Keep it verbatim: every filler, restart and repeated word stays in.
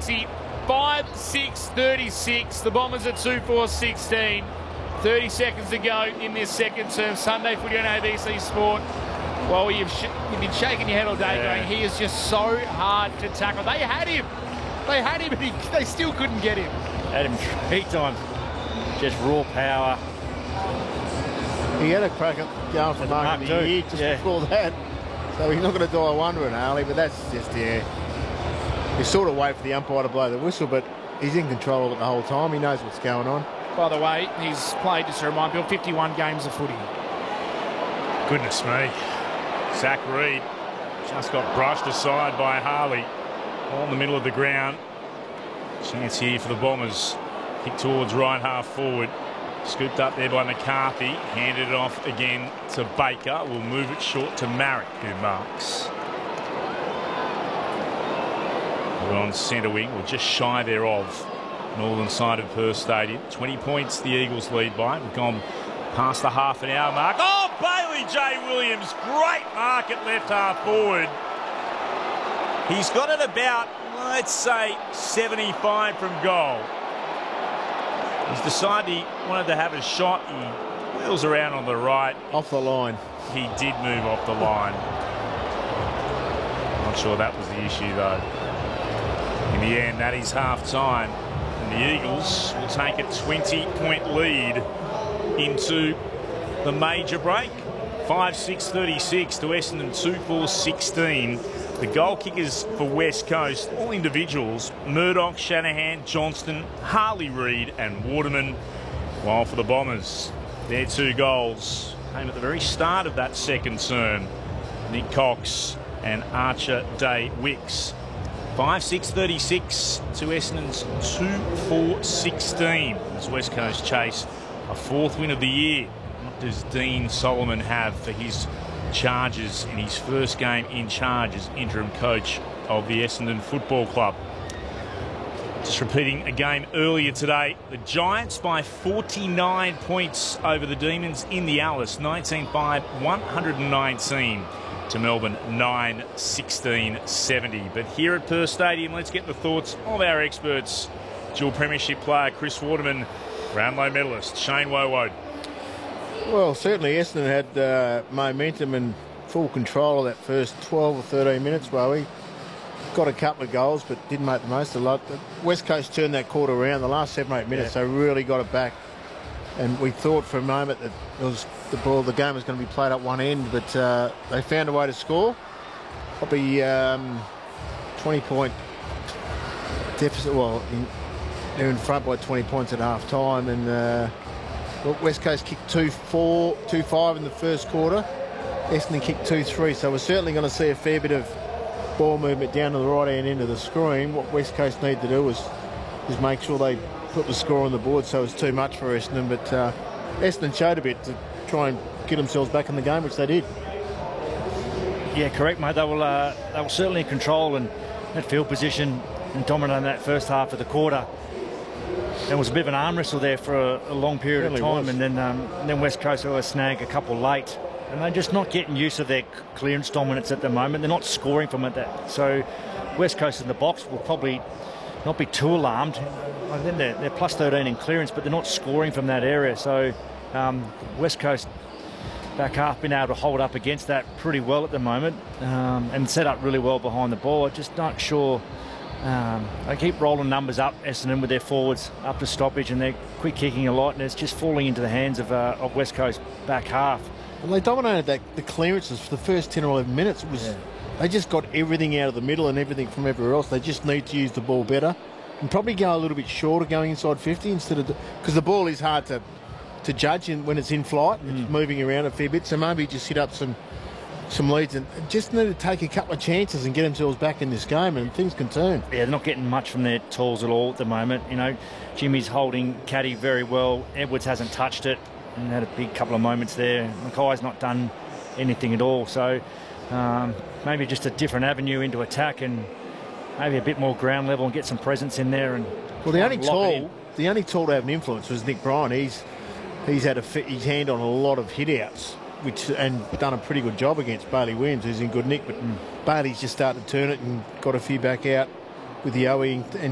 sixty. five six thirty-six. The Bombers are two four sixteen. thirty seconds to go in this second term. Sunday footy on A B C Sport. Well, you've, sh you've been shaking your head all day yeah. going, he is just so hard to tackle. They had him. They had him, but he, they still couldn't get him. Had him three times. Just raw power. He had a crack at going for Mark of the year just yeah. before that. So he's not going to die wondering, Harley, but that's just, yeah. You sort of wait for the umpire to blow the whistle, but he's in control of it the whole time. He knows what's going on. By the way, he's played, just to remind people, fifty-one games of footy. Goodness me. Zach Reid just got brushed aside by Harley. All in the middle of the ground. Chance here for the Bombers. Kick towards right half forward. Scooped up there by McCarthy. Handed it off again to Baker. We'll move it short to Marrick, who marks. We're on centre wing, or just shy thereof. Northern side of Perth Stadium. twenty points the Eagles lead by. We've gone past the half an hour mark. Oh, Bailey J. Williams. Great mark at left half forward. He's got it about, let's say, seventy-five from goal. He's decided he wanted to have a shot. He wheels around on the right. Off the line. He did move off the line. Not sure that was the issue, though. In the end, that is half-time. And the Eagles will take a twenty point lead into the major break. five six thirty-six to Essendon two four sixteen. The goal kickers for West Coast, all individuals, Murdoch, Shanahan, Johnston, Harley Reid and Waterman. While for the Bombers, their two goals came at the very start of that second term. Nick Cox and Archer Day Wicks. five six thirty-six to Essendon's two four sixteen as West Coast chase a fourth win of the year. What does Dean Solomon have for his Chargers in his first game in charge as interim coach of the Essendon Football Club? Just repeating a game earlier today, the Giants by forty-nine points over the Demons in the Alice, nineteen five, one nineteen to Melbourne, nine sixteen seventy. But here at Perth Stadium, let's get the thoughts of our experts. Dual premiership player Chris Waterman, Brownlow medalist Shane Woewode. Well, certainly Essendon had uh, momentum and full control of that first twelve or thirteen minutes, Wowie. Got a couple of goals, but didn't make the most of it. West Coast turned that quarter around. The last seven, eight minutes, yeah. they really got it back. And we thought for a moment that it was the ball, the game was going to be played up one end, but uh, they found a way to score. Probably um, twenty point deficit. Well, in, they're in front by twenty points at half time, and uh, well, West Coast kicked two four, two five in the first quarter. Essendon kicked two three, so we're certainly going to see a fair bit of ball movement down to the right hand end of the screen. What West Coast need to do is, is make sure they put the score on the board, so it's too much for Essendon. But uh, Essendon showed a bit to try and get themselves back in the game, which they did. Yeah, correct, mate. They will, uh, they were certainly in control and that field position and dominating that first half of the quarter. There was a bit of an arm wrestle there for a, a long period really of time, was. and then um, and then West Coast always snag a couple late, and they're just not getting used to their clearance dominance at the moment. They're not scoring from it. That so West Coast in the box will probably not be too alarmed. I think they're, they're plus thirteen in clearance, but they're not scoring from that area. So um, West Coast back half been able to hold up against that pretty well at the moment, um, and set up really well behind the ball. I'm just not sure. Um, they keep rolling numbers up, Essendon, with their forwards up to stoppage, and they're quick kicking a lot, and it's just falling into the hands of, uh, of West Coast back half. And they dominated that, the clearances for the first ten or eleven minutes. It was yeah. They just got everything out of the middle and everything from everywhere else. They just need to use the ball better and probably go a little bit shorter going inside fifty instead of... Because the ball is hard to, to judge in, when it's in flight. Mm. It's moving around a fair bit, so maybe just hit up some... some leads and just need to take a couple of chances and get themselves back in this game, and things can turn. Yeah, they're not getting much from their tools at all at the moment. You know, Jimmy's holding Caddy very well. Edwards hasn't touched it and had a big couple of moments there. Mackay's not done anything at all. So um, maybe just a different avenue into attack and maybe a bit more ground level and get some presence in there. And well, the only tool, the only tool to have an influence was Nick Bryan. He's he's had a, his hand on a lot of hit outs, which and done a pretty good job against Bailey Williams, who's in good nick, but mm. Bailey's just started to turn it and got a few back out with the Owie and